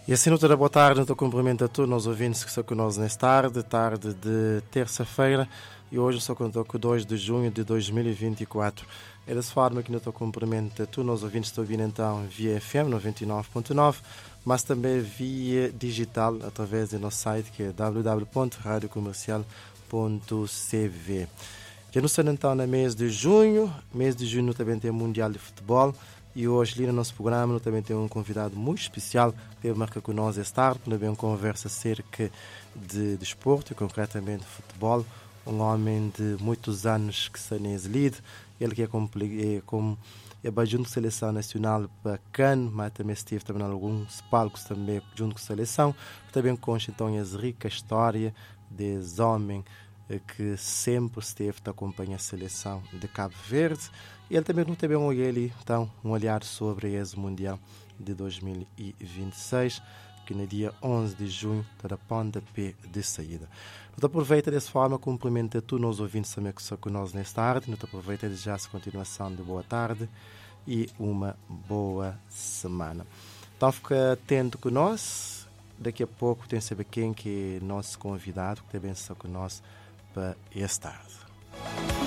E assim, toda boa tarde, então cumprimento a todos os ouvintes que estão conosco nesta tarde de terça-feira, e hoje só contou com 2 de junho de 2024. É dessa forma que eu cumprimento a todos os ouvintes que estão ouvindo então via FM 99.9, mas também via digital através do nosso site que é www.radiocomercial.cv. Já não estamos então no mês de junho também tem o Mundial de Futebol. E hoje, ali no nosso programa, nós também temos um convidado muito especial que teve marca conosco esta tarde, para uma conversa acerca de desporto, e concretamente de futebol. Um homem de muitos anos que está nesse líder. Ele que é junto com a seleção nacional bacana, mas também esteve também em alguns palcos também junto com a seleção. Também consta então a rica história desse homem que sempre esteve a acompanhar a seleção de Cabo Verde. E ele também teve um olhar sobre esse Mundial de 2026, que no dia 11 de junho terá pontapé de saída. Nós aproveita dessa forma, cumprimento a todos os ouvintes também que estão conosco nesta tarde. Nós aproveita já a continuação de boa tarde e uma boa semana. Então fica atento conosco. Daqui a pouco tem que saber quem que é nosso convidado, que também está conosco para esta tarde.